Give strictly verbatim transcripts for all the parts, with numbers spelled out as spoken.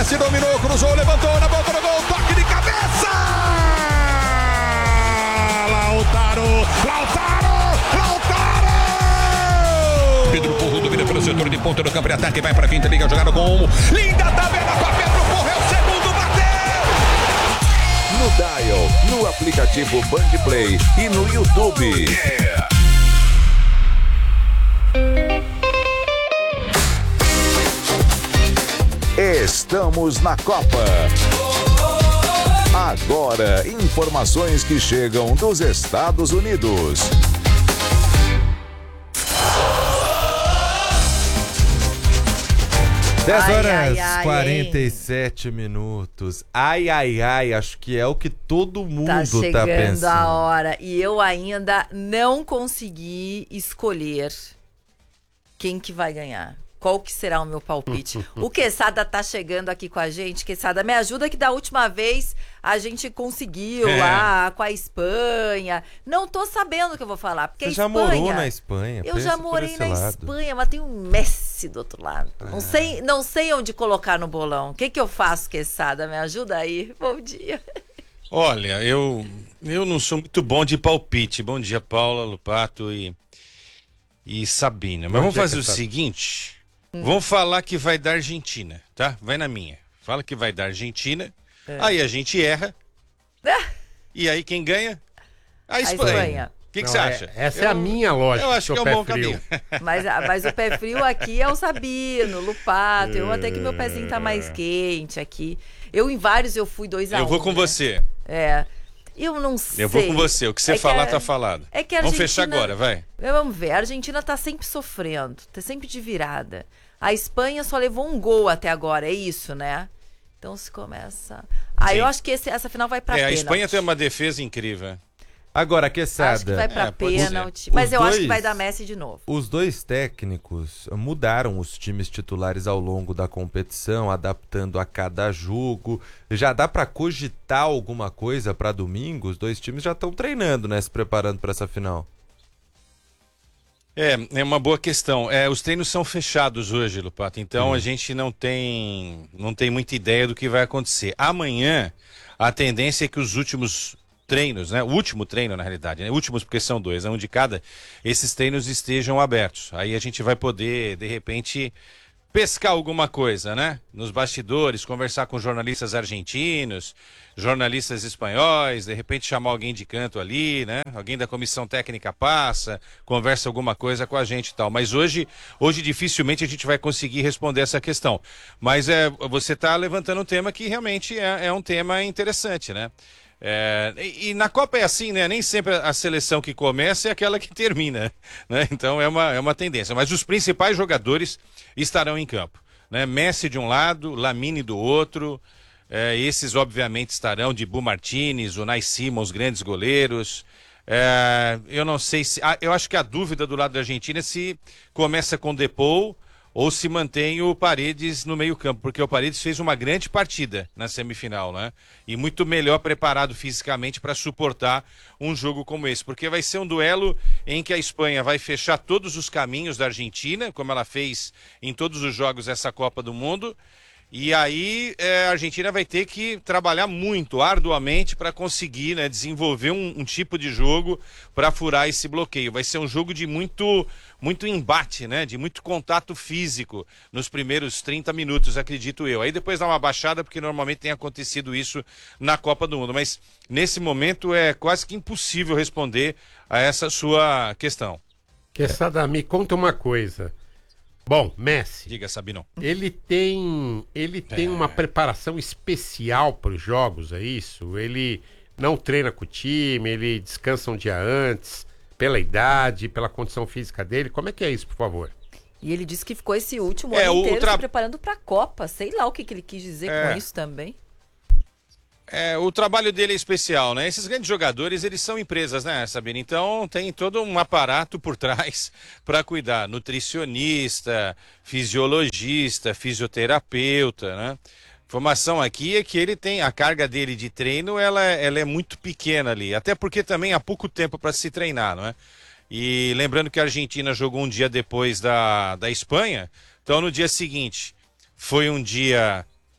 Messi dominou, cruzou, levantou na boca do gol, toque de cabeça! Lautaro, Lautaro, Lautaro! Pedro Porro domina pelo setor de ponta do campo de ataque, vai para a quinta, liga a jogada com um. Linda tabela para Pedro Porro, é o segundo, bateu! No Dial, no aplicativo Band Play e no YouTube. Yeah. Estamos na Copa. Agora, informações que chegam dos Estados Unidos. dez horas ai, ai, e quarenta e sete minutos. Ai, ai, ai, acho que é o que todo mundo tá, chegando tá pensando. a hora. E eu ainda não consegui escolher quem que vai ganhar. Qual que será o meu palpite? O Quesada tá chegando aqui com a gente. Quesada, me ajuda que da última vez a gente conseguiu é. lá com a Espanha. Não tô sabendo o que eu vou falar. Porque Você a Espanha, já morou na Espanha? Eu já morei na lado. Espanha, mas tem um Messi do outro lado. Ah. Não sei, não sei onde colocar no bolão. O que que eu faço, Quesada? Me ajuda aí. Bom dia. Olha, eu, eu não sou muito bom de palpite. Bom dia, Paula, Lupato e, e Sabina. Mas vamos fazer o seguinte... Hum. Vamos falar que vai dar Argentina, tá? Vai na minha. Fala que vai dar Argentina, é. aí a gente erra, é. e aí quem ganha? A Espanha. O que, que você acha? É, essa eu, é a minha lógica. Eu acho que é um bom caminho. Mas, mas o pé frio aqui é o Sabino, Lupato. Eu até que meu pezinho tá mais quente aqui. Eu em vários eu fui dois a um. Eu vou com né? você. É. Eu não sei. Eu vou com você. O que você é falar, que a, tá falado. É que a Argentina, vamos fechar agora, vai. Vamos ver. A Argentina tá sempre sofrendo. Tá sempre de virada. A Espanha só levou um gol até agora. É isso, né? Então se começa... Ah, Sim. eu acho que esse, essa final vai pra é, pênalti. A Espanha tem uma defesa incrível. Agora, Quesada... Acho que vai pra é, pênalti. Mas os eu dois, acho que vai dar Messi de novo. Os dois técnicos mudaram os times titulares ao longo da competição, adaptando a cada jogo. Já dá pra cogitar alguma coisa pra domingo? Os dois times já estão treinando, né? Se preparando pra essa final. É, é uma boa questão. É, os treinos são fechados hoje, Lupato. Então hum. a gente não tem, não tem muita ideia do que vai acontecer. Amanhã, a tendência é que os últimos... treinos, né? O último treino, na realidade, né? Últimos porque são dois, é um de cada, esses treinos estejam abertos. Aí a gente vai poder, de repente, pescar alguma coisa, né? Nos bastidores, conversar com jornalistas argentinos, jornalistas espanhóis, de repente chamar alguém de canto ali, né? Alguém da comissão técnica passa, conversa alguma coisa com a gente e tal. Mas hoje, hoje dificilmente a gente vai conseguir responder essa questão. Mas é, você está levantando um tema que realmente é, é um tema interessante, né? É, e, e na Copa é assim, né? Nem sempre a seleção que começa é aquela que termina, né? Então é uma, é uma tendência. Mas os principais jogadores estarão em campo, né? Messi de um lado, Lamine do outro. É, esses obviamente estarão, Dibu Martínez, Unai Simon, os grandes goleiros. É, eu não sei se... Ah, eu acho que a dúvida do lado da Argentina é se começa com Depou ou se mantém o Paredes no meio-campo, porque o Paredes fez uma grande partida na semifinal, né? E muito melhor preparado fisicamente para suportar um jogo como esse, porque vai ser um duelo em que a Espanha vai fechar todos os caminhos da Argentina, como ela fez em todos os jogos dessa Copa do Mundo. E aí é, a Argentina vai ter que trabalhar muito, arduamente, para conseguir, né, desenvolver um, um tipo de jogo para furar esse bloqueio. Vai ser um jogo de muito, muito embate, né, de muito contato físico nos primeiros trinta minutos, acredito eu. Aí depois dá uma baixada, porque normalmente tem acontecido isso na Copa do Mundo. Mas nesse momento é quase que impossível responder a essa sua questão. Quesada, me conta uma coisa. Bom, Messi. Diga, Sabino. Ele tem, ele tem é. uma preparação especial para os jogos, é isso? Ele não treina com o time, ele descansa um dia antes, pela idade, pela condição física dele. Como é que é isso, por favor? E ele disse que ficou esse último é, ano inteiro tra... se preparando para a Copa. Sei lá o que, que ele quis dizer é. com isso também. É, o trabalho dele é especial, né? Esses grandes jogadores, eles são empresas, né, Sabina? Então tem todo um aparato por trás para cuidar. Nutricionista, fisiologista, fisioterapeuta, né? Informação aqui é que ele tem, a carga dele de treino, ela, ela é muito pequena ali. Até porque também há pouco tempo para se treinar, não é? E lembrando que a Argentina jogou um dia depois da, da Espanha, então no dia seguinte foi um dia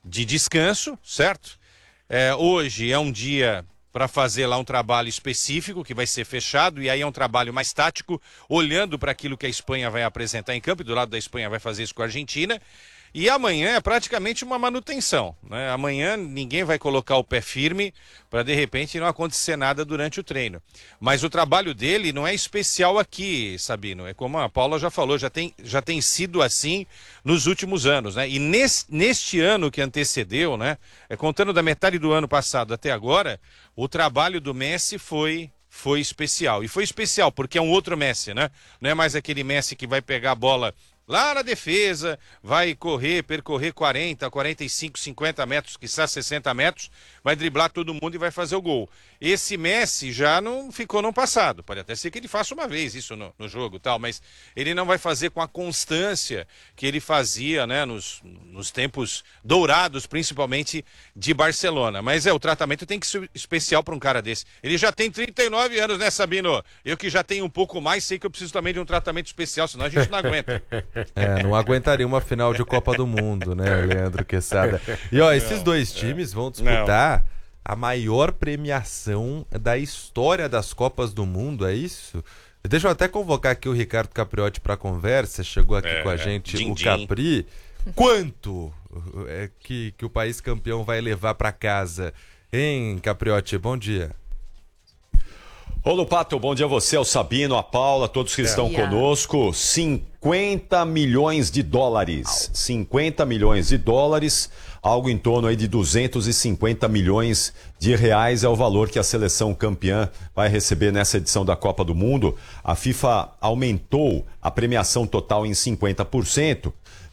de descanso, certo? É, hoje é um dia para fazer lá um trabalho específico que vai ser fechado, e aí é um trabalho mais tático, olhando para aquilo que a Espanha vai apresentar em campo, e do lado da Espanha vai fazer isso com a Argentina. E amanhã é praticamente uma manutenção, né? Amanhã ninguém vai colocar o pé firme para de repente não acontecer nada durante o treino. Mas o trabalho dele não é especial aqui, Sabino. É como a Paula já falou, já tem, já tem sido assim nos últimos anos, né? E nesse, neste ano que antecedeu, né? É, contando da metade do ano passado até agora, o trabalho do Messi foi... foi especial. E foi especial porque é um outro Messi, né? Não é mais aquele Messi que vai pegar a bola lá na defesa, vai correr, percorrer quarenta, quarenta e cinco, cinquenta metros, quiçá sessenta metros, vai driblar todo mundo e vai fazer o gol. Esse Messi já não ficou no passado. Pode até ser que ele faça uma vez isso no, no jogo, tal, mas ele não vai fazer com a constância que ele fazia, né, nos, nos tempos dourados, principalmente de Barcelona. Mas é, o tratamento tem que ser especial para um cara desse. Ele já tem trinta e nove anos, né, Sabino? Eu que já tenho um pouco mais, sei que eu preciso também de um tratamento especial, senão a gente não aguenta. É, não aguentaria uma final de Copa do Mundo, né, Leandro Quesada? E ó, esses dois times vão disputar a maior premiação da história das Copas do Mundo, é isso? Deixa eu até convocar aqui o Ricardo Capriotti para conversa, chegou aqui é, com a gente din, o din. Capri. Quanto é que, que o país campeão vai levar para casa, hein, Capriotti? Bom dia. Ô Lupato, bom dia a você, ao Sabino, a Paula, todos que é. estão yeah. conosco. cinquenta milhões de dólares. cinquenta milhões de dólares, algo em torno aí de duzentos e cinquenta milhões de reais é o valor que a seleção campeã vai receber nessa edição da Copa do Mundo. A FIFA aumentou a premiação total em cinquenta por cento.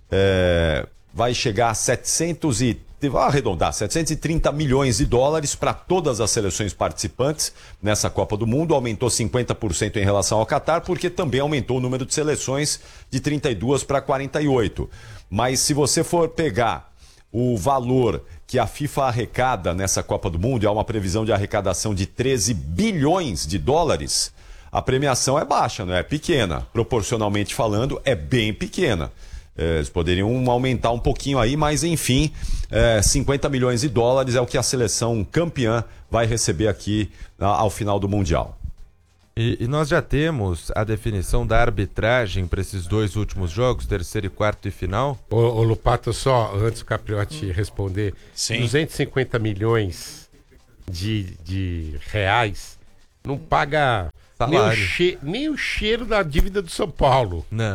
É, vai chegar a setecentos e Vou arredondar, setecentos e trinta milhões de dólares para todas as seleções participantes nessa Copa do Mundo. Aumentou cinquenta por cento em relação ao Catar, porque também aumentou o número de seleções de trinta e duas para quarenta e oito. Mas se você for pegar o valor que a FIFA arrecada nessa Copa do Mundo, e há uma previsão de arrecadação de treze bilhões de dólares, a premiação é baixa, não é pequena. Proporcionalmente falando, é bem pequena. Eles poderiam aumentar um pouquinho aí, mas enfim, é, cinquenta milhões de dólares é o que a seleção campeã vai receber aqui ao final do Mundial. E, e nós já temos a definição da arbitragem para esses dois últimos jogos, terceiro e quarto e final? Ô, ô Lupato, só antes do Capriotti hum. responder, Sim. duzentos e cinquenta milhões de, de reais não paga... Nem o, che... Nem o cheiro da dívida do São Paulo. Não.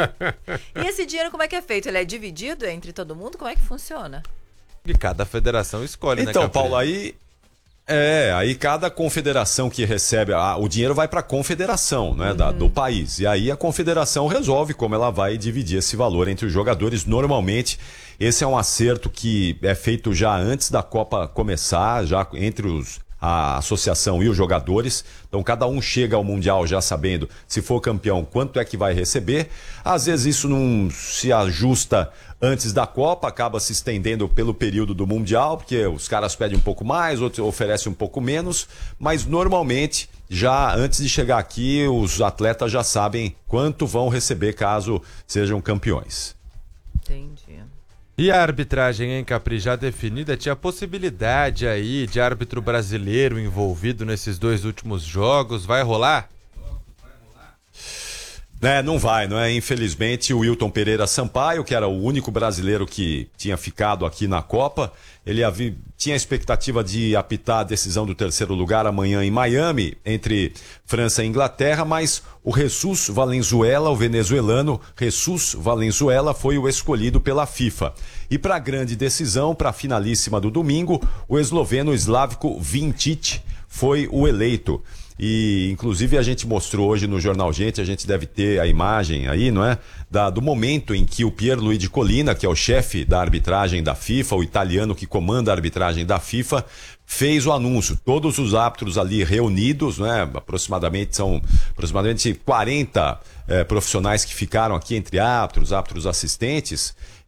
E esse dinheiro como é que é feito? Ele é dividido entre todo mundo? Como é que funciona? E cada federação escolhe, então, né, Então, Paulo, aí... É, aí cada confederação que recebe... A, o dinheiro vai para a confederação, né, uhum. da, do país. E aí a confederação resolve como ela vai dividir esse valor entre os jogadores. Normalmente, esse é um acerto que é feito já antes da Copa começar, já entre os... a associação e os jogadores. Então cada um chega ao Mundial já sabendo, se for campeão, quanto é que vai receber. Às vezes isso não se ajusta antes da Copa, acaba se estendendo pelo período do Mundial, porque os caras pedem um pouco mais, outros oferecem um pouco menos, mas normalmente, já antes de chegar aqui, os atletas já sabem quanto vão receber caso sejam campeões. Entendi. E a arbitragem, hein, Capri, já definida? Tinha possibilidade aí de árbitro brasileiro envolvido nesses dois últimos jogos. Vai rolar? É, não vai, não é? Infelizmente, o Wilton Pereira Sampaio, que era o único brasileiro que tinha ficado aqui na Copa, ele havia, tinha a expectativa de apitar a decisão do terceiro lugar amanhã em Miami, entre França e Inglaterra, mas o Jesus Valenzuela, o venezuelano Jesus Valenzuela, foi o escolhido pela FIFA. E para a grande decisão, para a finalíssima do domingo, o esloveno Slavko Vinčić foi o eleito. E inclusive a gente mostrou hoje no Jornal Gente, a gente deve ter a imagem aí, não é? Da, do momento em que o Pierluigi Collina, que é o chefe da arbitragem da FIFA, o italiano que comanda a arbitragem da FIFA, fez o anúncio. Todos os árbitros ali reunidos, né? Aproximadamente são aproximadamente quarenta eh, profissionais que ficaram aqui entre árbitros, árbitros assistentes,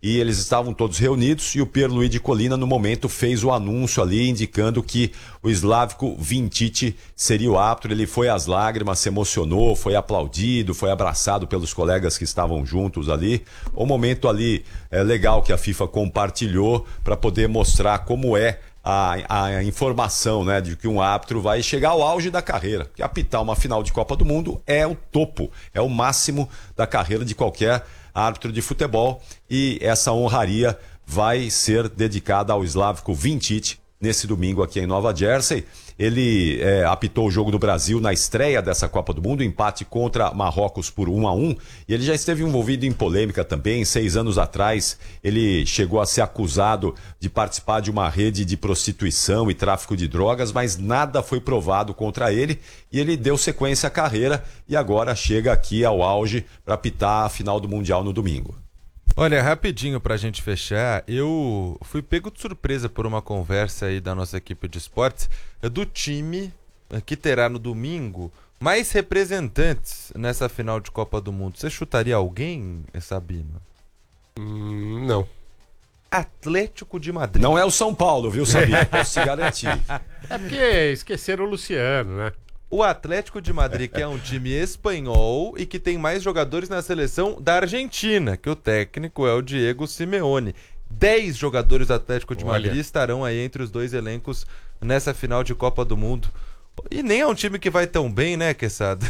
e eles estavam todos reunidos e o Pierluigi Collina, no momento, fez o anúncio ali, indicando que o Slavko Vinčić seria o árbitro. Ele foi às lágrimas, se emocionou, foi aplaudido, foi abraçado pelos colegas que estavam juntos ali. O momento ali é legal que a FIFA compartilhou para poder mostrar como é A, a informação, né, de que um árbitro vai chegar ao auge da carreira. Que apitar uma final de Copa do Mundo é o topo, é o máximo da carreira de qualquer árbitro de futebol, e essa honraria vai ser dedicada ao Slavko Vinčić nesse domingo aqui em Nova Jersey. Ele é, apitou o jogo do Brasil na estreia dessa Copa do Mundo, empate contra Marrocos por um a um, e ele já esteve envolvido em polêmica também. Seis anos atrás, ele chegou a ser acusado de participar de uma rede de prostituição e tráfico de drogas, mas nada foi provado contra ele, e ele deu sequência à carreira e agora chega aqui ao auge para apitar a final do Mundial no domingo. Olha, rapidinho pra gente fechar, eu fui pego de surpresa por uma conversa aí da nossa equipe de esportes do time que terá no domingo mais representantes nessa final de Copa do Mundo. Você chutaria alguém, Sabino? Hum, não. Atlético de Madrid. Não é o São Paulo, viu, Sabino? Posso te garantir. É porque esqueceram o Luciano, né? O Atlético de Madrid, que é um time espanhol e que tem mais jogadores na seleção da Argentina, que o técnico é o Diego Simeone. Dez jogadores do Atlético de Olha. Madrid estarão aí entre os dois elencos nessa final de Copa do Mundo. E nem é um time que vai tão bem, né, Quesada?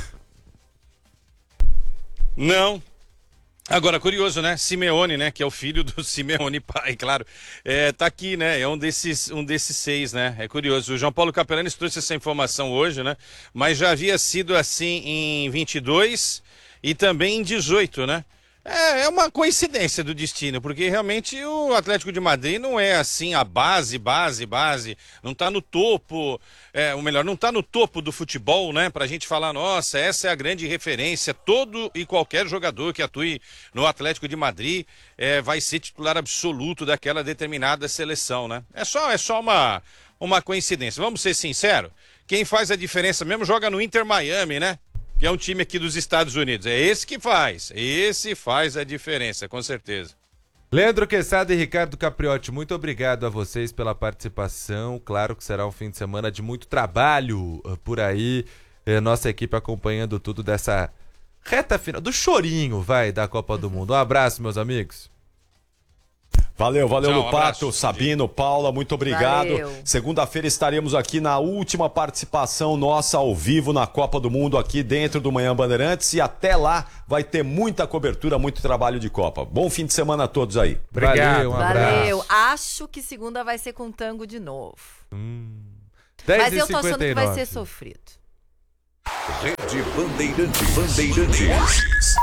Não. Agora, curioso, né? Simeone, né? Que é o filho do Simeone pai, claro. É, tá aqui, né? É um desses, um desses seis, né? É curioso. O João Paulo Capelanes trouxe essa informação hoje, né? Mas já havia sido assim em vinte e dois e também em dezoito, né? É, é uma coincidência do destino, porque realmente o Atlético de Madrid não é assim a base, base, base, não tá no topo, é, ou melhor, não tá no topo do futebol, né? Pra gente falar, nossa, essa é a grande referência, todo e qualquer jogador que atue no Atlético de Madrid é, vai ser titular absoluto daquela determinada seleção, né? É só, é só uma, uma coincidência. Vamos ser sinceros, quem faz a diferença mesmo joga no Inter Miami, né? Que é um time aqui dos Estados Unidos. É esse que faz. Esse faz a diferença, com certeza. Leandro Quesada e Ricardo Capriotti, muito obrigado a vocês pela participação. Claro que será um fim de semana de muito trabalho uh, por aí. Uh, nossa equipe acompanhando tudo dessa reta final, do chorinho, vai, da Copa do Mundo. Um abraço, meus amigos. Valeu, valeu, Tchau, um Lupato, abraço. Sabino, Paula, muito obrigado. Valeu. Segunda-feira estaremos aqui na última participação nossa ao vivo na Copa do Mundo, aqui dentro do Manhã Bandeirantes, e até lá vai ter muita cobertura, muito trabalho de Copa. Bom fim de semana a todos aí. Obrigado. Valeu, um abraço. Valeu. Acho que segunda vai ser com tango de novo. dez Mas e eu tô achando que vai cinquenta e nove. ser sofrido. Rede Bandeirantes. Bandeirantes.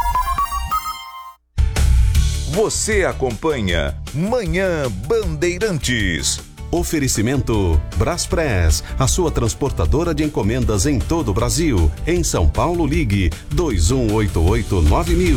Você acompanha Manhã Bandeirantes. Oferecimento Braspress, a sua transportadora de encomendas em todo o Brasil. Em São Paulo, ligue dois um oito oito nove mil.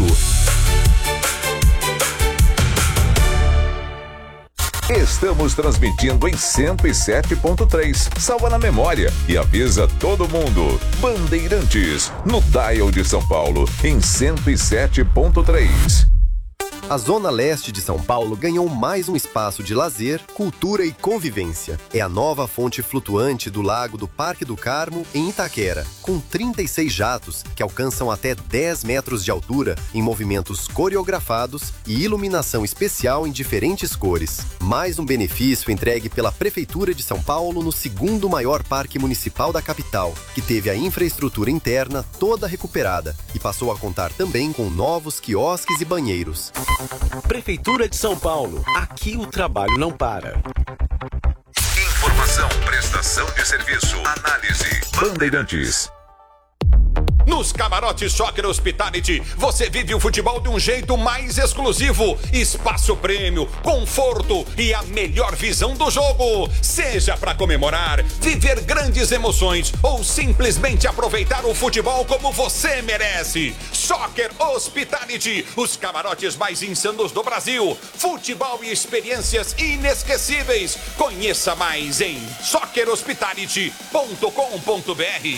Estamos transmitindo em cento e sete ponto três. Salva na memória e avisa todo mundo. Bandeirantes, no dial de São Paulo, em cento e sete ponto três. A Zona Leste de São Paulo ganhou mais um espaço de lazer, cultura e convivência. É a nova fonte flutuante do Lago do Parque do Carmo, em Itaquera, com trinta e seis jatos que alcançam até dez metros de altura, em movimentos coreografados e iluminação especial em diferentes cores. Mais um benefício entregue pela Prefeitura de São Paulo no segundo maior parque municipal da capital, que teve a infraestrutura interna toda recuperada e passou a contar também com novos quiosques e banheiros. Prefeitura de São Paulo. Aqui o trabalho não para. Informação, prestação de serviço, análise. Bandeirantes. Nos camarotes Soccer Hospitality, você vive o futebol de um jeito mais exclusivo. Espaço prêmio, conforto e a melhor visão do jogo. Seja para comemorar, viver grandes emoções ou simplesmente aproveitar o futebol como você merece. Soccer Hospitality, os camarotes mais insanos do Brasil. Futebol e experiências inesquecíveis. Conheça mais em soccer hospitality ponto com ponto b r.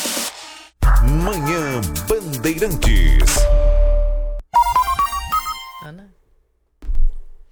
Manhã Bandeirantes. Ana?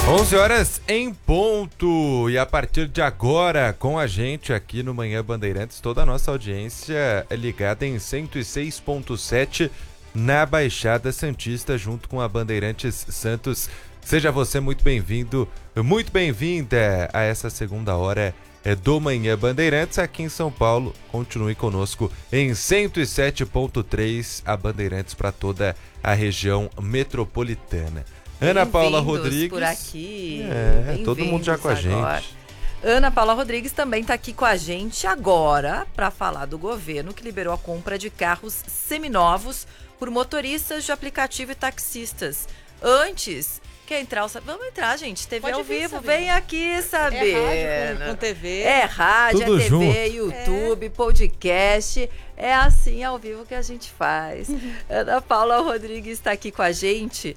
onze horas em ponto. E a partir de agora, com a gente aqui no Manhã Bandeirantes, toda a nossa audiência é ligada em cento e seis ponto sete na Baixada Santista, junto com a Bandeirantes Santos. Seja você muito bem-vindo, muito bem-vinda a essa segunda hora do Manhã Bandeirantes aqui em São Paulo. Continue conosco em cento e sete ponto três, a Bandeirantes para toda a região metropolitana. Ana Paula Rodrigues. Por aqui. É, todo mundo já com a agora. gente. Ana Paula Rodrigues também está aqui com a gente agora para falar do governo que liberou a compra de carros seminovos por motoristas de aplicativo e taxistas. Antes, quer entrar? O... Vamos entrar, gente. T V Pode ao vir, vivo, Sabina. vem aqui saber. É rádio com, com T V. É rádio, Tudo é T V, junto. YouTube, é. podcast. É assim ao vivo que a gente faz. Ana Paula Rodrigues está aqui com a gente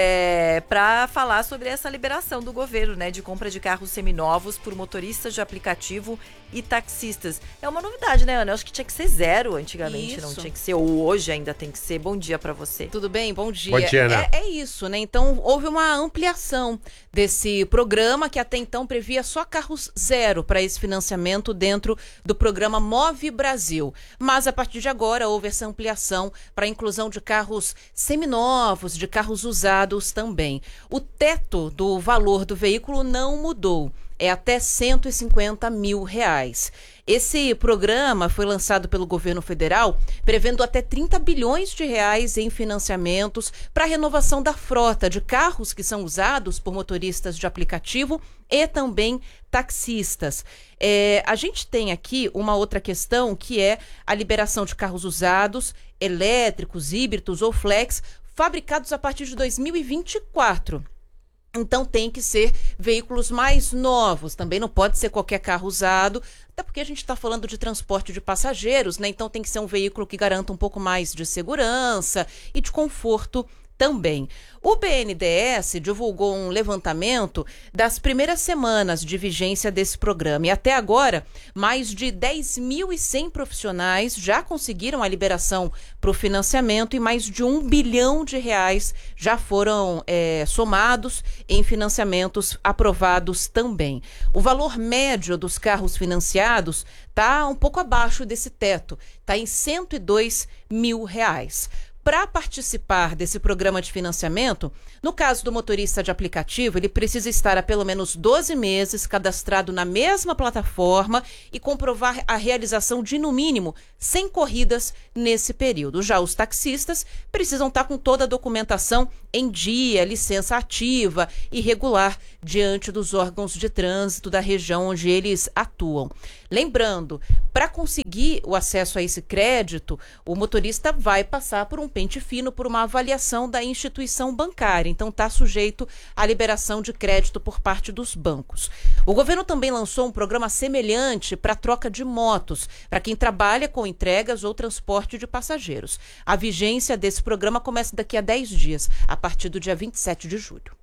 é, para falar sobre essa liberação do governo, né, de compra de carros seminovos por motoristas de aplicativo e taxistas. É uma novidade, né, Ana? Eu acho que tinha que ser zero antigamente, não Isso. tinha que ser, ou hoje ainda tem que ser. Bom dia para você. Tudo bem? Bom dia. Bom dia, Ana. É, é isso, né? Então, houve uma ampliação desse programa que até então previa só carros zero para esse financiamento dentro do programa Move Brasil. Mas a partir de agora houve essa ampliação para a inclusão de carros seminovos, de carros usados também. O teto do valor do veículo não mudou. É até cento e cinquenta mil reais. Esse programa foi lançado pelo governo federal, prevendo até trinta bilhões de reais em financiamentos para a renovação da frota de carros que são usados por motoristas de aplicativo e também taxistas. É, a gente tem aqui uma outra questão, que é a liberação de carros usados, elétricos, híbridos ou flex, fabricados a partir de dois mil e vinte e quatro. Então tem que ser veículos mais novos, também não pode ser qualquer carro usado, até porque a gente está falando de transporte de passageiros, né? Então tem que ser um veículo que garanta um pouco mais de segurança e de conforto também. O B N D E S divulgou um levantamento das primeiras semanas de vigência desse programa e até agora mais de dez mil e cem profissionais já conseguiram a liberação para o financiamento e mais de um bilhão de reais já foram é, somados em financiamentos aprovados também. O valor médio dos carros financiados está um pouco abaixo desse teto, está em cento e dois mil reais. Para participar desse programa de financiamento, no caso do motorista de aplicativo, ele precisa estar há pelo menos doze meses cadastrado na mesma plataforma e comprovar a realização de, no mínimo, cem corridas nesse período. Já os taxistas precisam estar com toda a documentação em dia, licença ativa e regular diante dos órgãos de trânsito da região onde eles atuam. Lembrando, para conseguir o acesso a esse crédito, o motorista vai passar por um pente fino, por uma avaliação da instituição bancária. Então está sujeito à liberação de crédito por parte dos bancos. O governo também lançou um programa semelhante para troca de motos, para quem trabalha com entregas ou transporte de passageiros. A vigência desse programa começa daqui a dez dias, a partir do dia vinte e sete de julho.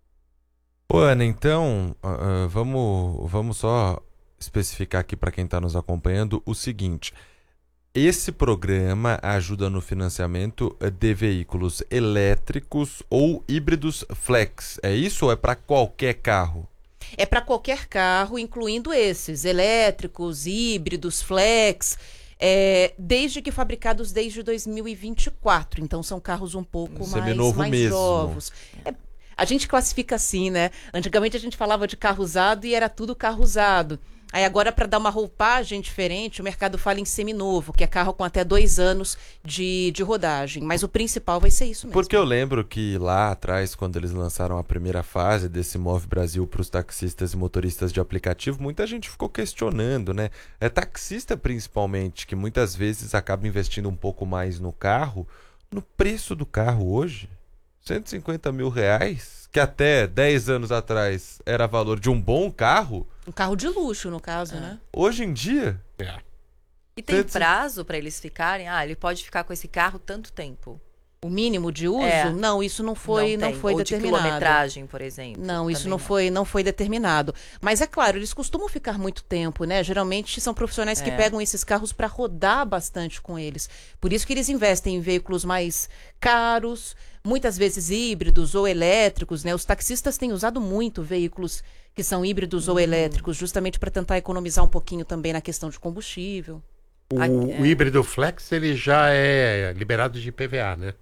Ô, Ana, então, uh, vamos, vamos só especificar aqui para quem está nos acompanhando o seguinte: esse programa ajuda no financiamento de veículos elétricos ou híbridos flex, é isso ou é para qualquer carro? É para qualquer carro, incluindo esses, elétricos, híbridos, flex, é, desde que fabricados desde dois mil e vinte e quatro. Então são carros um pouco mais, mais novos. É, a gente classifica assim, né? Antigamente a gente falava de carro usado e era tudo carro usado. Aí agora, para dar uma roupagem diferente, o mercado fala em seminovo, que é carro com até dois anos de, de rodagem. Mas o principal vai ser isso mesmo. Porque eu lembro que lá atrás, quando eles lançaram a primeira fase desse Move Brasil para os taxistas e motoristas de aplicativo, muita gente ficou questionando, né? É taxista principalmente, que muitas vezes acaba investindo um pouco mais no carro. No preço do carro hoje, cento e cinquenta mil reais, que até dez anos atrás era valor de um bom carro. Um carro de luxo, no caso, é. né? Hoje em dia... É. E tem prazo para eles ficarem? Ah, ele pode ficar com esse carro tanto tempo. O mínimo de uso? É. Não, isso não foi, não, tem. foi Ou determinado. de quilometragem, por exemplo. Não, isso Também não foi, não foi determinado. Mas é claro, eles costumam ficar muito tempo, né? Geralmente são profissionais que É. pegam esses carros para rodar bastante com eles. Por isso que eles investem em veículos mais caros, muitas vezes híbridos ou elétricos, né? Os taxistas têm usado muito veículos que são híbridos Hum. ou elétricos, justamente para tentar economizar um pouquinho também na questão de combustível. O, Ah, é. o híbrido flex, ele já é liberado de I P V A, né?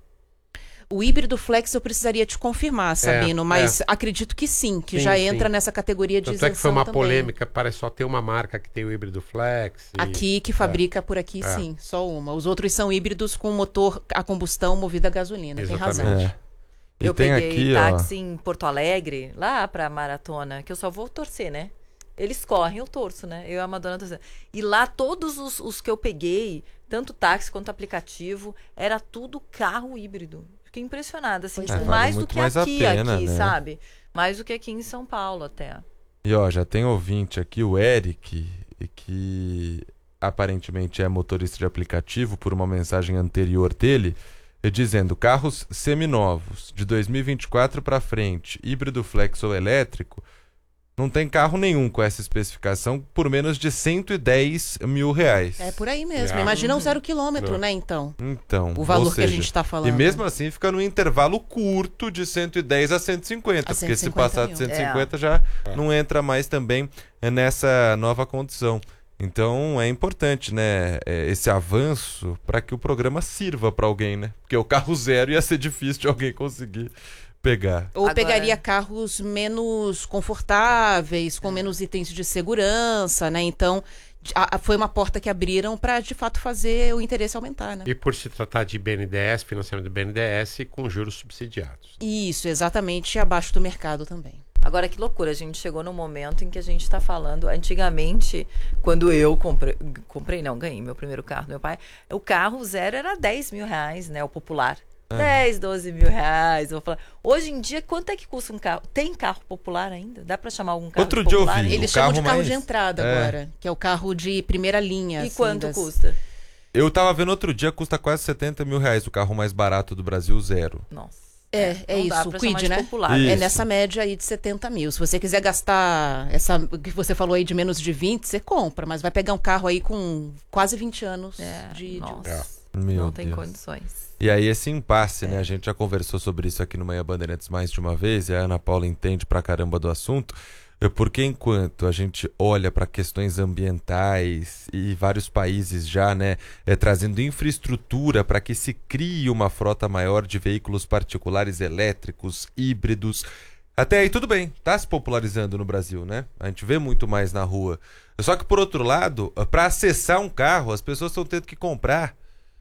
O híbrido flex eu precisaria te confirmar, Sabino, É, mas é. acredito que sim, que Sim, já sim. entra nessa categoria de Tanto é que foi isenção uma também. polêmica, parece só ter uma marca que tem o híbrido flex. e- Aqui que fabrica por aqui, É. sim, só uma. Os outros são híbridos com motor a combustão movido a gasolina, tem razão. Exatamente. É. E Eu tem peguei aqui, táxi ó. em Porto Alegre, lá pra maratona, que eu só vou torcer, né? Eles correm, eu torço, né? Eu e a Madonna torcendo. E lá todos os, os que eu peguei, tanto táxi quanto aplicativo, era tudo carro híbrido. Fiquei impressionada, assim, Pois tipo, é. Vale mais do muito que mais a aqui, pena, aqui, né? sabe? Mais do que aqui em São Paulo até. E ó, já tem ouvinte aqui, o Eric, e que aparentemente é motorista de aplicativo, por uma mensagem anterior dele, e dizendo: carros seminovos de dois mil e vinte e quatro para frente, híbrido flex ou elétrico, não tem carro nenhum com essa especificação por menos de cento e dez mil reais. É por aí mesmo. É. Imagina um zero quilômetro, né, então? Então, O valor ou que a seja, gente tá falando. E mesmo assim fica num intervalo curto de cento e dez a cento e cinquenta, A porque se cento e cinquenta passar de mil. cento e cinquenta já não entra mais também é, nessa nova condição. Então é importante, né, é, esse avanço para que o programa sirva para alguém, né? Porque o carro zero ia ser difícil de alguém conseguir pegar. Ou Agora- pegaria carros menos confortáveis, com menos itens de segurança, né? Então, a- a- foi uma porta que abriram para, de fato, fazer o interesse aumentar, né? E por se tratar de B N D E S, financiamento do B N D E S com juros subsidiados. Isso, exatamente, abaixo do mercado também. Agora, que loucura, a gente chegou num momento em que a gente está falando, antigamente, quando eu comprei, comprei, não, ganhei meu primeiro carro do meu pai, o carro zero era dez mil reais, né, o popular. dez, doze mil reais, eu vou falar. Hoje em dia, quanto é que custa um carro? Tem carro popular ainda? Dá pra chamar algum carro Outro dia eu popular? vi. ainda? Eles O chamam carro de carro mais- de entrada é. agora, que é o carro de primeira linha. E assim, quanto das- custa? Eu tava vendo outro dia, custa quase setenta mil reais o carro mais barato do Brasil, zero. Nossa. É, é não dá isso, o pra chamar Quid, de né? popular. Isso. É nessa média aí de setenta mil. Se você quiser gastar essa o que você falou aí de menos de vinte, você compra, mas vai pegar um carro aí com quase vinte anos É, de, de nossa, Meu não tem Deus. condições. E aí esse impasse, É. né? A gente já conversou sobre isso aqui no Manhã Bandeirantes mais de uma vez, e a Ana Paula entende pra caramba do assunto, é porque enquanto a gente olha para questões ambientais e vários países já, né, é, trazendo infraestrutura para que se crie uma frota maior de veículos particulares elétricos, híbridos, até aí tudo bem, tá se popularizando no Brasil, né? A gente vê muito mais na rua. Só que por outro lado, para acessar um carro, as pessoas estão tendo que comprar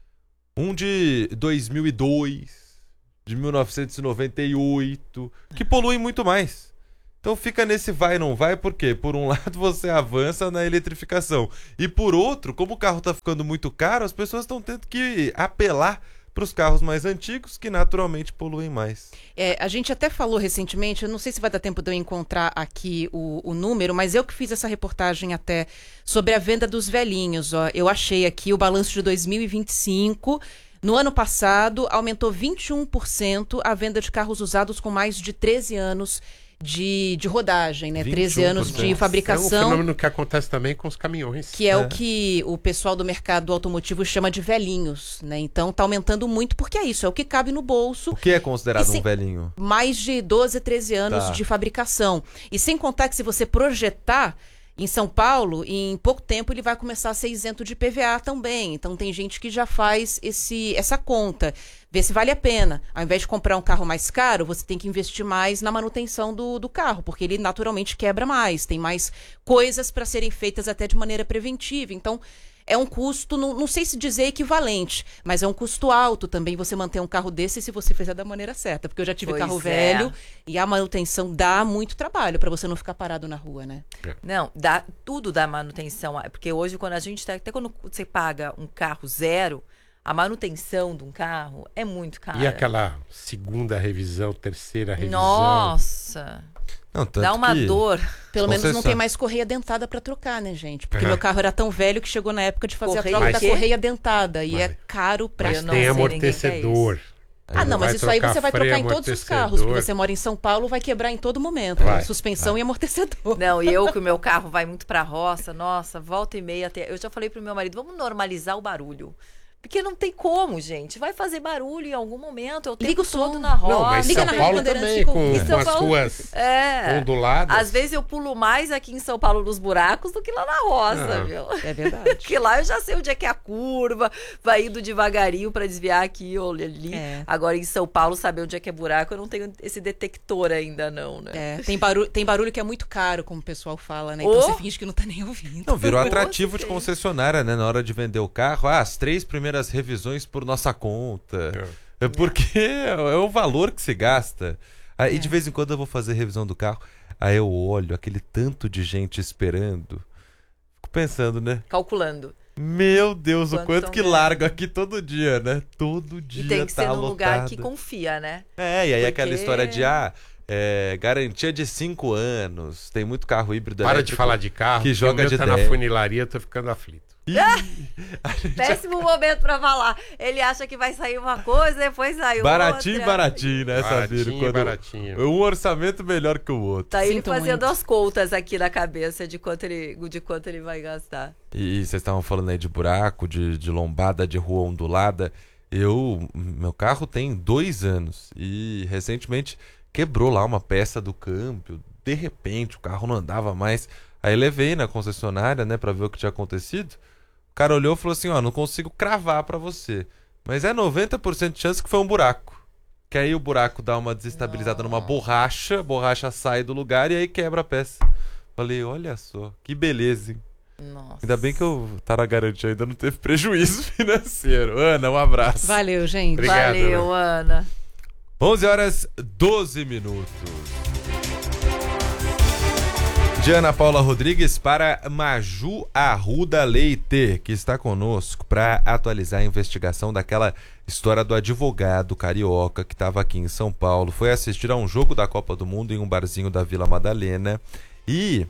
um de dois mil e dois, de mil novecentos e noventa e oito, que poluem muito mais. Então fica nesse vai e não vai, por quê? Por um lado você avança na eletrificação, e por outro, como o carro está ficando muito caro, as pessoas estão tendo que apelar para os carros mais antigos, que naturalmente poluem mais. É, a gente até falou recentemente, eu não sei se vai dar tempo de eu encontrar aqui o, o número, mas eu que fiz essa reportagem até sobre a venda dos velhinhos. Ó, eu achei aqui o balanço de dois mil e vinte e cinco. No ano passado, aumentou vinte e um por cento a venda de carros usados com mais de treze anos de, de rodagem, né? treze anos de vinte e um por cento. É um fabricação. fenômeno que acontece também com os caminhões. Que é, o que o pessoal do mercado automotivo chama de velhinhos, né? Então tá aumentando muito porque é isso, é o que cabe no bolso. O que é considerado E se- um velhinho? Mais de doze, treze anos Tá. de fabricação. E sem contar que se você projetar em São Paulo, em pouco tempo ele vai começar a ser isento de I P V A também. Então tem gente que já faz esse, essa conta, vê se vale a pena. Ao invés de comprar um carro mais caro, você tem que investir mais na manutenção do, do carro, porque ele naturalmente quebra mais, tem mais coisas para serem feitas até de maneira preventiva. Então é um custo, não, não sei se dizer equivalente, mas é um custo alto também você manter um carro desse se você fizer da maneira certa. Porque eu já tive Pois carro é. velho e a manutenção dá muito trabalho para você não ficar parado na rua, né? Não, dá, tudo dá manutenção. Porque hoje, quando a gente tá, até quando você paga um carro zero, a manutenção de um carro é muito cara. E aquela segunda revisão, terceira revisão. Nossa, Não, tanto dá uma que- dor. Pelo menos não Concessão. tem mais correia dentada para trocar, né, gente? Porque Uhum. meu carro era tão velho que chegou na época de fazer Correia a troca o da quê? correia dentada. E Mas- é caro pra Eu Mas não tem sei nem o que que é amortecedor. Ah, não, mas Vai isso aí trocar você vai freio, trocar em todos os carros, amortecedor. porque você mora em São Paulo, vai quebrar em todo momento. Vai, né? Suspensão e amortecedor. Não, e eu que o meu carro vai muito pra roça, nossa, volta e meia até. Eu já falei pro meu marido, vamos normalizar o barulho. Porque não tem como, gente. Vai fazer barulho em algum momento. Eu tenho Liga o todo som. na roça. Não, mas Liga São na Paulo Bandeirantes também, com- com, Em com São as Paulo- ruas É. onduladas. Às vezes eu pulo mais aqui em São Paulo nos buracos do que lá na roça, Ah. viu? É verdade. Porque lá eu já sei onde é que é a curva, vai indo devagarinho pra desviar aqui ou ali. É. Agora em São Paulo, saber onde é que é buraco, eu não tenho esse detector ainda não, né? É, tem, barulho, tem barulho que é muito caro, como o pessoal fala, né? Então Oh! você finge que não tá nem ouvindo. Não, virou Nossa, atrativo de gente. concessionária, né? Na hora de vender o carro, ah, as três primeiras revisões por nossa conta. É porque é o valor que se gasta. Aí de vez em quando eu vou fazer revisão do carro, aí eu olho aquele tanto de gente esperando. Fico pensando, né? Calculando. Meu Deus, o Quanto quanto tão que ganhando? largo aqui todo dia, né? Todo dia E tem que tá ser num lugar lotado. que confia, né? É, e aí aquela Porque- história de, ah, é, garantia de cinco anos. Tem muito carro híbrido Para de elétrico falar de carro, que porque joga o meu de tá na dez. funilaria, eu tô ficando aflito. Péssimo momento pra falar. Ele acha que vai sair uma coisa, depois sai Baratinho, outra. baratinho, né, Baratinho, Sabino? Quando baratinho. um orçamento melhor que o outro. Tá ele Sinto fazendo muito. as contas aqui na cabeça de quanto ele, de quanto ele vai gastar. E vocês estavam falando aí de buraco, de, de lombada, de rua ondulada. Eu, meu carro tem dois anos e recentemente quebrou lá uma peça do câmbio. De repente o carro não andava mais. Aí levei na concessionária, né, pra ver o que tinha acontecido. O cara olhou e falou assim, ó, não consigo cravar pra você, mas é noventa por cento de chance que foi um buraco. Que aí o buraco dá uma desestabilizada numa borracha, a borracha sai do lugar e aí quebra a peça. Falei, olha só, que beleza, hein? Nossa. Ainda bem que eu tá na garantia, ainda não teve prejuízo financeiro. Ana, um abraço. Valeu, gente. Obrigado, Valeu, Ana. onze horas, doze minutos. Diana Paula Rodrigues para Maju Arruda Leite, que está conosco para atualizar a investigação daquela história do advogado carioca que estava aqui em São Paulo. Foi assistir a um jogo da Copa do Mundo em um barzinho da Vila Madalena e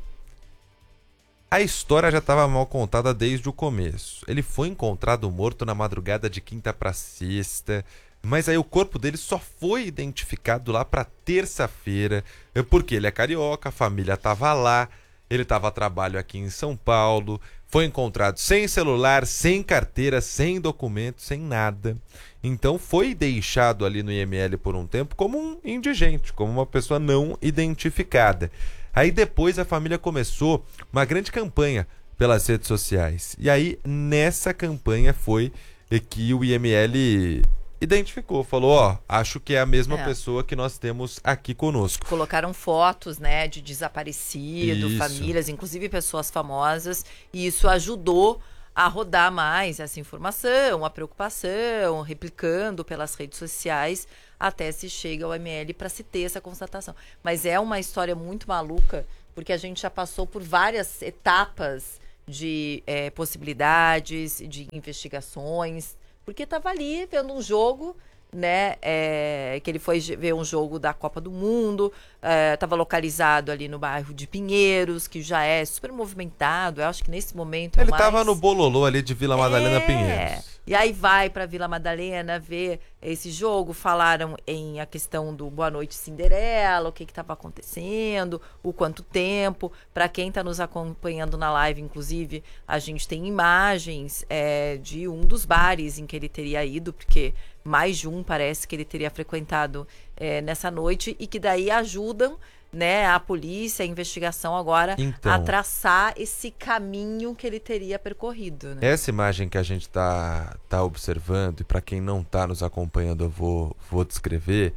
a história já estava mal contada desde o começo. Ele foi encontrado morto na madrugada de quinta para sexta, mas aí o corpo dele só foi identificado lá para terça-feira, porque ele é carioca, a família estava lá, ele estava a trabalho aqui em São Paulo, foi encontrado sem celular, sem carteira, sem documento, sem nada. Então foi deixado ali no I M L por um tempo como um indigente, como uma pessoa não identificada. Aí depois a família começou uma grande campanha pelas redes sociais. E aí nessa campanha foi que o I M L identificou, falou, ó, acho que é a mesma É. pessoa que nós temos aqui conosco. Colocaram fotos, né, de desaparecido, Isso. famílias, inclusive pessoas famosas, e isso ajudou a rodar mais essa informação, a preocupação, replicando pelas redes sociais, até se chega ao I M L para se ter essa constatação. Mas é uma história muito maluca, porque a gente já passou por várias etapas de eh, possibilidades, de investigações, porque estava ali vendo um jogo, né, é, que ele foi ver um jogo da Copa do Mundo, estava localizado ali no bairro de Pinheiros, que já é super movimentado, eu acho que nesse momento é Ele o mais... estava no bololô ali de Vila Madalena É. Pinheiros. E aí vai para Vila Madalena ver esse jogo, falaram em a questão do Boa Noite Cinderela, o que estava acontecendo, o quanto tempo. Para quem está nos acompanhando na live, inclusive, a gente tem imagens é, de um dos bares em que ele teria ido, porque mais de um parece que ele teria frequentado é, nessa noite, e que daí ajudam, né, a polícia, a investigação agora Então. a traçar esse caminho que ele teria percorrido, né? Essa imagem que a gente tá, tá observando, e para quem não tá nos acompanhando eu vou, vou descrever,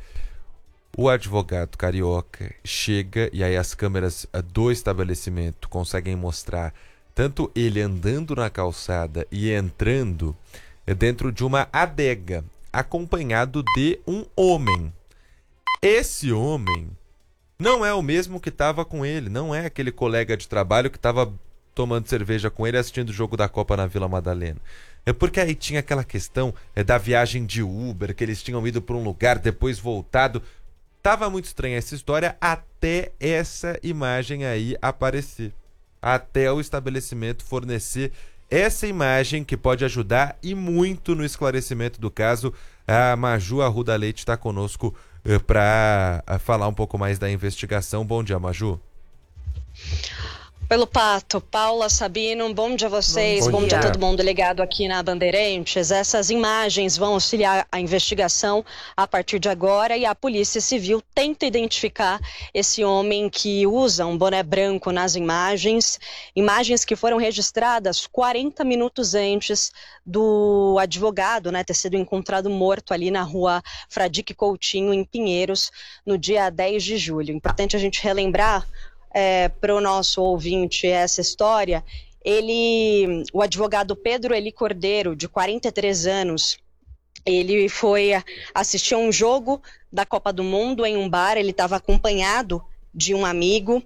o advogado carioca chega e aí as câmeras do estabelecimento conseguem mostrar tanto ele andando na calçada e entrando dentro de uma adega, acompanhado de um homem. Esse homem não é o mesmo que estava com ele, não é aquele colega de trabalho que estava tomando cerveja com ele assistindo o jogo da Copa na Vila Madalena. É porque aí tinha aquela questão é, da viagem de Uber, que eles tinham ido para um lugar, depois voltado. Tava muito estranha essa história até essa imagem aí aparecer. Até o estabelecimento fornecer essa imagem que pode ajudar e muito no esclarecimento do caso A Maju Arruda Leite está conosco uh, para uh, falar um pouco mais da investigação. Bom dia, Maju. Pelo Pato, Paula, Sabino, bom dia a vocês, bom, bom dia dia a todo mundo ligado aqui na Bandeirantes. Essas imagens vão auxiliar a investigação a partir de agora e a Polícia Civil tenta identificar esse homem que usa um boné branco nas imagens, imagens que foram registradas quarenta minutos antes do advogado, né, ter sido encontrado morto ali na rua Fradique Coutinho, em Pinheiros, no dia dez de julho. Importante a gente relembrar É, para o nosso ouvinte essa história. Ele, o advogado Pedro Eli Cordeiro, de quarenta e três anos, ele foi assistir a um jogo da Copa do Mundo em um bar. Ele estava acompanhado de um amigo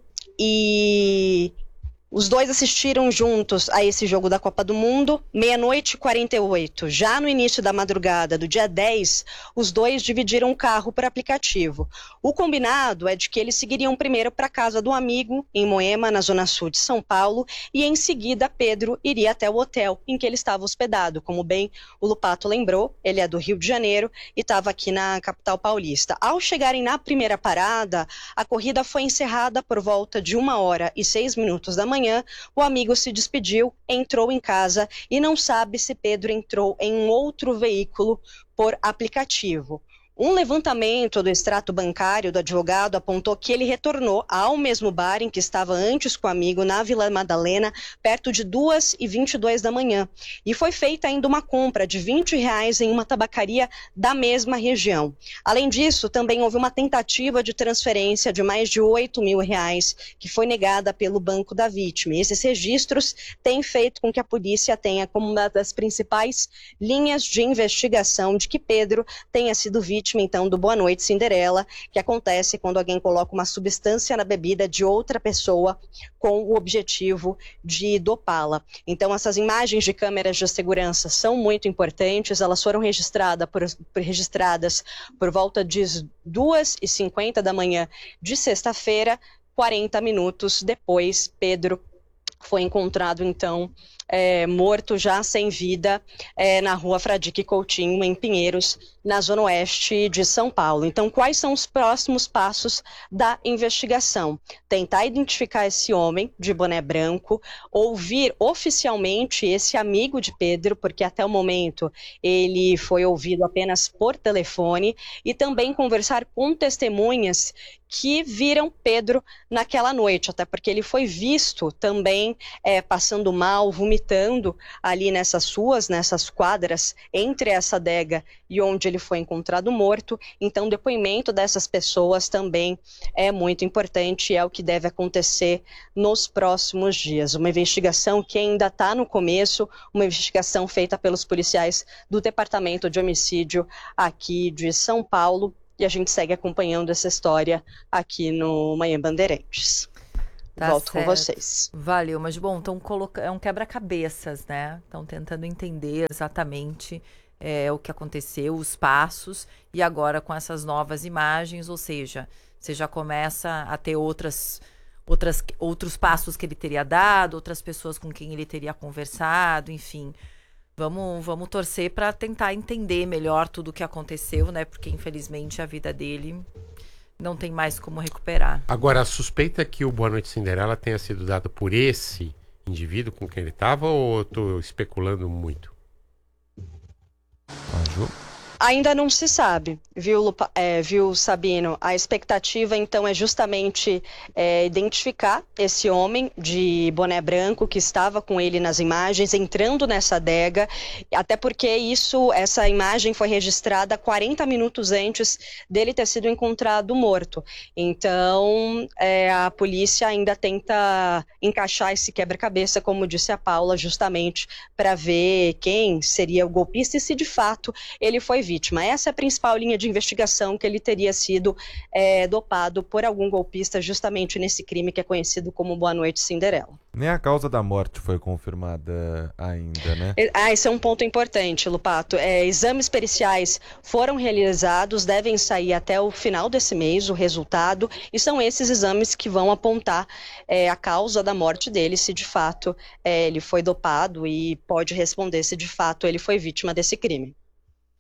e os dois assistiram juntos a esse jogo da Copa do Mundo, meia-noite e quarenta e oito. Já no início da madrugada do dia dez, os dois dividiram o carro por aplicativo. O combinado é de que eles seguiriam primeiro para a casa do amigo, em Moema, na zona sul de São Paulo, e em seguida Pedro iria até o hotel em que ele estava hospedado. Como bem o Lupato lembrou, ele é do Rio de Janeiro e estava aqui na capital paulista. Ao chegarem na primeira parada, a corrida foi encerrada por volta de uma hora e seis minutos da manhã. O amigo se despediu, entrou em casa e não sabe se Pedro entrou em um outro veículo por aplicativo. Um levantamento do extrato bancário do advogado apontou que ele retornou ao mesmo bar em que estava antes com o amigo, na Vila Madalena, perto de duas e vinte e dois da manhã. E foi feita ainda uma compra de vinte reais em uma tabacaria da mesma região. Além disso, também houve uma tentativa de transferência de mais de oito mil reais, que foi negada pelo banco da vítima. E esses registros têm feito com que a polícia tenha como uma das principais linhas de investigação de que Pedro tenha sido vítima então do Boa Noite Cinderela, que acontece quando alguém coloca uma substância na bebida de outra pessoa com o objetivo de dopá-la. Então essas imagens de câmeras de segurança são muito importantes. Elas foram registrada por, por, registradas por volta de duas e cinquenta da manhã de sexta-feira. Quarenta minutos depois, Pedro foi encontrado então É, morto, já sem vida, é, na rua Fradique Coutinho, em Pinheiros, na zona oeste de São Paulo. Então, quais são os próximos passos da investigação? Tentar identificar esse homem de boné branco, ouvir oficialmente esse amigo de Pedro, porque até o momento ele foi ouvido apenas por telefone, e também conversar com testemunhas que viram Pedro naquela noite, até porque ele foi visto também é, passando mal, vomitando ali nessas ruas, nessas quadras, entre essa adega e onde ele foi encontrado morto. Então o depoimento dessas pessoas também é muito importante e é o que deve acontecer nos próximos dias. Uma investigação que ainda está no começo, uma investigação feita pelos policiais do Departamento de Homicídio aqui de São Paulo. E a gente segue acompanhando essa história aqui no Manhã Bandeirantes. Tá Volto certo. com vocês. Valeu, mas bom, então coloca... é um quebra-cabeças, né? Estão tentando entender exatamente é, o que aconteceu, os passos, e agora com essas novas imagens, ou seja, você já começa a ter outras, outras, outros passos que ele teria dado, outras pessoas com quem ele teria conversado, enfim. Vamos, vamos torcer para tentar entender melhor tudo o que aconteceu, né? Porque, infelizmente, a vida dele não tem mais como recuperar. Agora, a suspeita é que o Boa Noite Cinderela tenha sido dado por esse indivíduo com quem ele estava, ou eu estou especulando muito? Maju? Ainda não se sabe, viu, Lupa, é, viu, Sabino? A expectativa, então, é justamente é, identificar esse homem de boné branco que estava com ele nas imagens, entrando nessa adega, até porque isso, essa imagem foi registrada quarenta minutos antes dele ter sido encontrado morto. Então, é, a polícia ainda tenta encaixar esse quebra-cabeça, como disse a Paula, justamente para ver quem seria o golpista e se, de fato, ele foi vítima. Essa é a principal linha de investigação, que ele teria sido é, dopado por algum golpista justamente nesse crime que é conhecido como Boa Noite Cinderela. Nem a causa da morte foi confirmada ainda, né? Ah, esse é um ponto importante, Lupato. É, exames periciais foram realizados, devem sair até o final desse mês o resultado, e são esses exames que vão apontar é, a causa da morte dele, se de fato é, ele foi dopado, e pode responder se de fato ele foi vítima desse crime.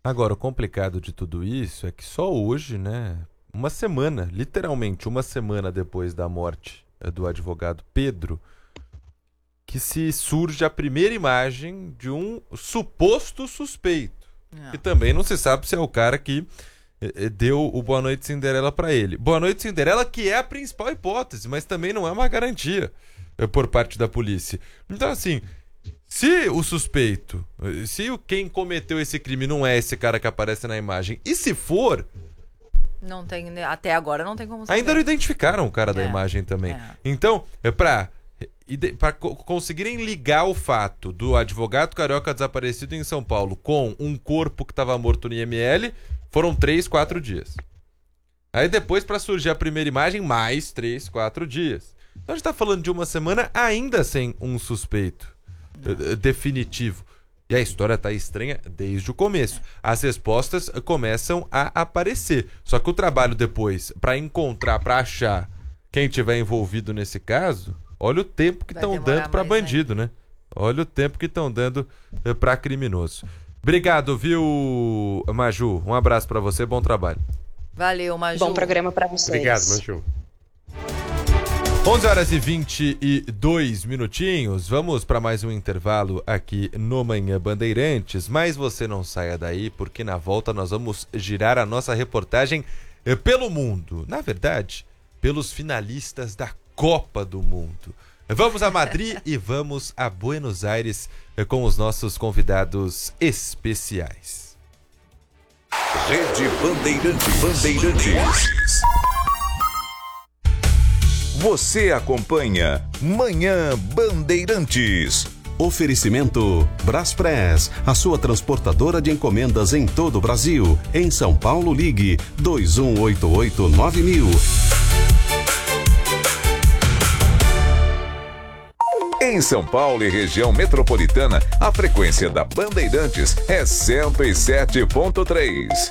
Agora, o complicado de tudo isso é que só hoje, né, uma semana, literalmente uma semana depois da morte do advogado Pedro, que se surge a primeira imagem de um suposto suspeito. Não. Que também não se sabe se é o cara que eh, deu o Boa Noite Cinderela para ele. Boa Noite Cinderela, que é a principal hipótese, mas também não é uma garantia eh, por parte da polícia. Então, assim, se o suspeito, se o, quem cometeu esse crime não é esse cara que aparece na imagem, e se for... Não tem, até agora não tem como saber. Ainda não identificaram o cara é, da imagem também. É. Então, é pra... Para conseguirem ligar o fato do advogado carioca desaparecido em São Paulo com um corpo que estava morto no I M L, foram três, quatro dias. Aí depois, para surgir a primeira imagem, mais três, quatro dias. Então a gente está falando de uma semana ainda sem um suspeito uh, definitivo. E a história está estranha desde o começo. As respostas começam a aparecer. Só que o trabalho depois, para encontrar, para achar quem tiver envolvido nesse caso... Olha o tempo que estão dando para bandido, né? Olha o tempo que estão dando eh, para criminoso. Obrigado, viu, Maju? Um abraço para você, bom trabalho. Valeu, Maju. Bom programa para vocês. Obrigado, Maju. onze horas e vinte e dois minutinhos. Vamos para mais um intervalo aqui no Manhã Bandeirantes. Mas você não saia daí, porque na volta nós vamos girar a nossa reportagem eh, pelo mundo. Na verdade, pelos finalistas da Copa do Mundo. Vamos a Madrid e vamos a Buenos Aires com os nossos convidados especiais. Rede Bandeirantes. Bandeirantes. Você acompanha Manhã Bandeirantes. Oferecimento Braspress, a sua transportadora de encomendas em todo o Brasil. Em São Paulo, ligue dois um oito oito nove mil. Em São Paulo e região metropolitana, a frequência da Bandeirantes é cento e sete ponto três.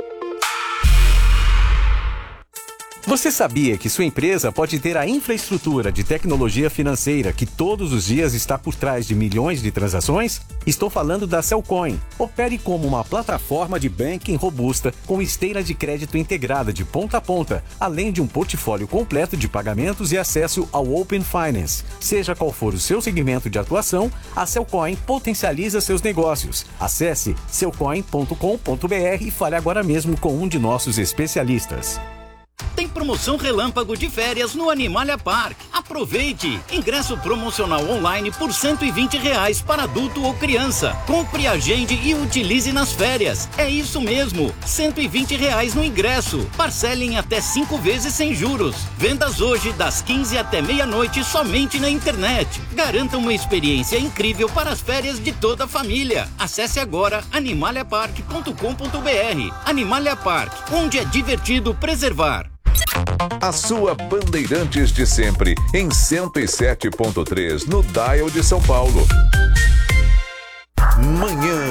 Você sabia que sua empresa pode ter a infraestrutura de tecnologia financeira que todos os dias está por trás de milhões de transações? Estou falando da Cellcoin. Opere como uma plataforma de banking robusta com esteira de crédito integrada de ponta a ponta, além de um portfólio completo de pagamentos e acesso ao Open Finance. Seja qual for o seu segmento de atuação, a Cellcoin potencializa seus negócios. Acesse cellcoin ponto com ponto br e fale agora mesmo com um de nossos especialistas. Tem promoção relâmpago de férias no Animalia Park. Aproveite! Ingresso promocional online por cento e vinte reais para adulto ou criança. Compre, agende e utilize nas férias. É isso mesmo, cento e vinte reais no ingresso. Parcele em até cinco vezes sem juros. Vendas hoje das quinze até meia-noite somente na internet. Garanta uma experiência incrível para as férias de toda a família. Acesse agora animalia park ponto com ponto br. Animalia Park, onde é divertido preservar. A sua Bandeirantes de sempre, em cento e sete ponto três, no Dial de São Paulo. Manhã